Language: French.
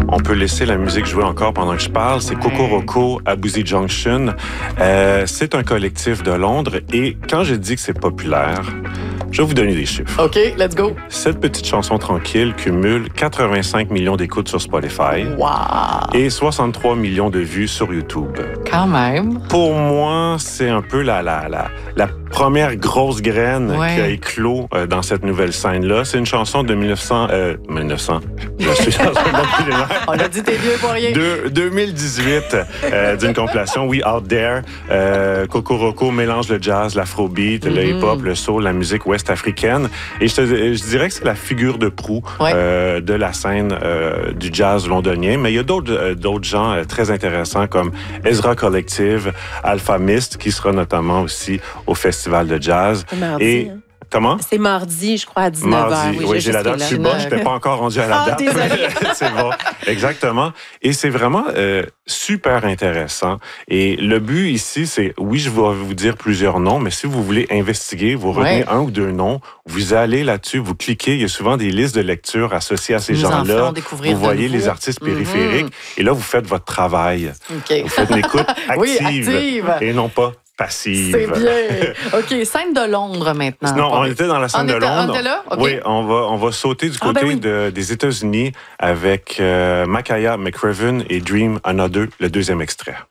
on peut laisser la musique jouer encore pendant que je parle. C'est Kokoroko à Boozy Junction. C'est un collectif de Londres et quand je dis que c'est populaire, je vais vous donner des chiffres. OK, let's go. Cette petite chanson tranquille cumule 85 millions d'écoutes sur Spotify et 63 millions de vues sur YouTube. Quand même. Pour moi, c'est un peu la première grosse graine qui a éclos dans cette nouvelle scène-là. C'est une chanson de 1900... Je suis dans un bon millénaire. On a dit t'es vieux pour rien. 2018, d'une compilation, We Out There. Kokoroko mélange le jazz, l'afrobeat, le hip-hop, le soul, la musique ouest-africaine. Et je dirais que c'est la figure de proue de la scène du jazz londonien. Mais il y a d'autres gens très intéressants comme Ezra Collective, Alpha Mist, qui sera notamment aussi au Festival de jazz. Mardi, Comment? C'est mardi, je crois, à 19h. Mardi, oui, j'ai la date. Je suis bas, je n'étais pas encore rendu à la date. Désolé. C'est bon, exactement. Et c'est vraiment super intéressant. Et le but ici, c'est, oui, je vais vous dire plusieurs noms, mais si vous voulez investiguer, vous retenez un ou deux noms, vous allez là-dessus, vous cliquez, il y a souvent des listes de lecture associées à ces gens-là. Vous voyez les artistes périphériques, et là, vous faites votre travail. Okay. Vous faites une écoute active, active. et non pas passive. C'est bien. OK, scène de Londres maintenant. Non, on était dans la scène de Londres. On était là? Okay. Oui, on va sauter du côté des États-Unis avec Makaya McCraven et Dream Another, le deuxième extrait.